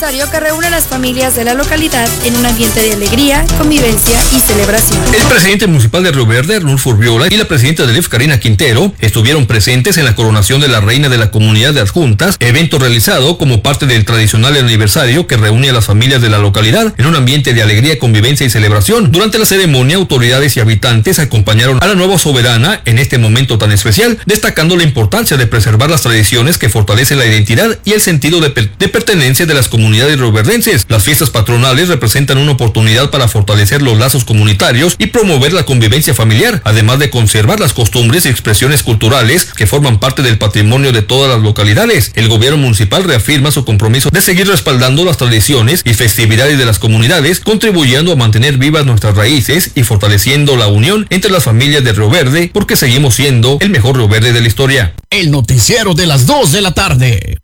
aniversario que reúne a las familias de la localidad en un ambiente de alegría, convivencia y celebración. El presidente municipal de Río Verde, Arnulfo Urbiola, y la presidenta del IF, Karina Quintero, estuvieron presentes en la coronación de la reina de la comunidad de adjuntas, evento realizado como parte del tradicional aniversario que reúne a las familias de la localidad en un ambiente de alegría, convivencia y celebración. Durante la ceremonia, autoridades y habitantes acompañaron a la nueva soberana en este momento tan especial, destacando la importancia de preservar las tradiciones que fortalecen la identidad y el sentido de pertenencia de las comunidades rioverdenses. Las fiestas patronales representan una oportunidad para fortalecer los lazos comunitarios y promover la convivencia familiar, además de conservar las costumbres y expresiones culturales que forman parte del patrimonio de todas las localidades. El gobierno municipal reafirma su compromiso de seguir respaldando las tradiciones y festividades de las comunidades, contribuyendo a mantener vivas nuestras raíces y fortaleciendo la unión entre las familias de Río Verde, porque seguimos siendo el mejor Río Verde de la historia. El noticiero de las 2 de la tarde.